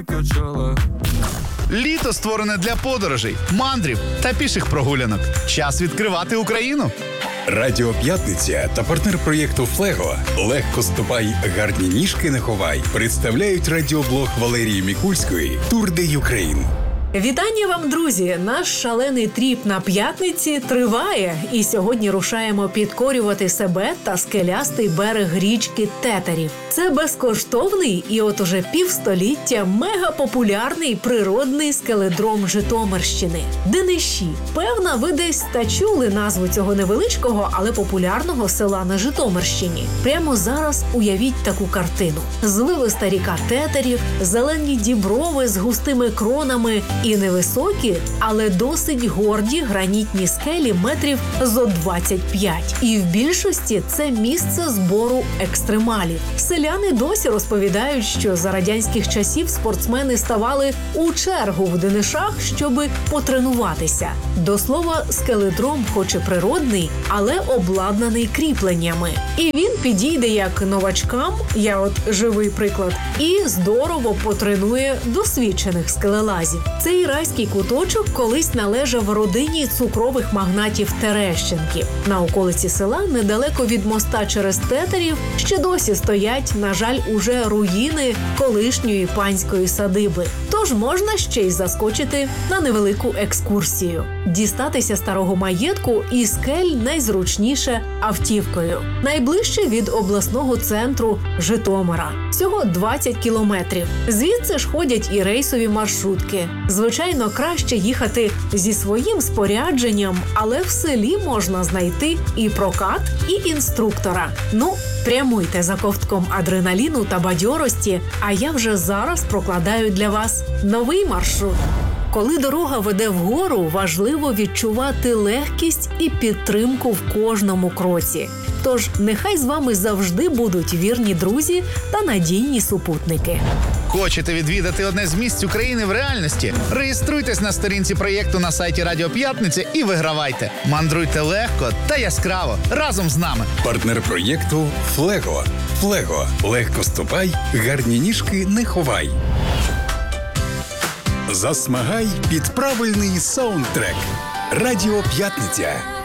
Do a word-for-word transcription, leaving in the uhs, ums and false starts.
Літо створене для подорожей, мандрів та піших прогулянок. Час відкривати Україну. Радіо П'ятниця та партнер проєкту «Флего» «Легко ступай, гарні ніжки не ховай» представляють радіоблог Валерії Мікульської «Тур де Юкрейн». Вітання вам, друзі! Наш шалений тріп на п'ятниці триває. І сьогодні рушаємо підкорювати себе та скелястий берег річки Тетерів. Це безкоштовний і от уже півстоліття мегапопулярний природний скеледром Житомирщини. Дениші. Певна, ви десь та чули назву цього невеличкого, але популярного села на Житомирщині. Прямо зараз уявіть таку картину. Звивиста ріка Тетерів, зелені діброви з густими кронами і невисокі, але досить горді гранітні скелі метрів зо двадцять п'ять. І в більшості це місце збору екстремалів. Селяни досі розповідають, що за радянських часів спортсмени ставали у чергу в Денишах, щоби потренуватися. До слова, скеледром хоч і природний, але обладнаний кріпленнями. І він підійде як новачкам, я от живий приклад, і здорово потренує досвідчених скелелазів. Цей райський куточок колись належав родині цукрових магнатів Терещенків. На околиці села, недалеко від моста через Тетерів, ще досі стоять, на жаль, уже руїни колишньої панської садиби. Тож можна ще й заскочити на невелику екскурсію. Дістатися старого маєтку і скель найзручніше автівкою. Найближче від обласного центру Житомира. Всього двадцять кілометрів. Звідси ж ходять і рейсові маршрутки. Звичайно, краще їхати зі своїм спорядженням, але в селі можна знайти і прокат, і інструктора. Ну, прямуйте за ковтком адреналіну та бадьорості, а я вже зараз прокладаю для вас новий маршрут. Коли дорога веде вгору, важливо відчувати легкість і підтримку в кожному кроці. Тож нехай з вами завжди будуть вірні друзі та надійні супутники. Хочете відвідати одне з місць України в реальності? Реєструйтесь на сторінці проєкту на сайті Радіо П'ятниця і вигравайте. Мандруйте легко та яскраво разом з нами. Партнер проєкту «Флего». «Флего» – легко ступай, гарні ніжки не ховай. Засмагай під правильний саундтрек. Радіо П'ятниця.